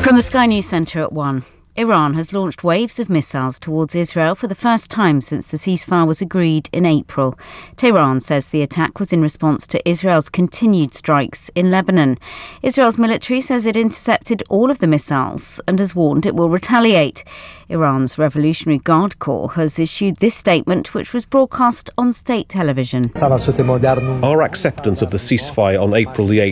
From the Sky News Centre at 1. Iran has launched waves of missiles towards Israel for the first time since the ceasefire was agreed in April. Tehran says the attack was in response to Israel's continued strikes in Lebanon. Israel's military says it intercepted all of the missiles and has warned it will retaliate. Iran's Revolutionary Guard Corps has issued this statement, which was broadcast on state television. Our acceptance of the ceasefire on April the 8th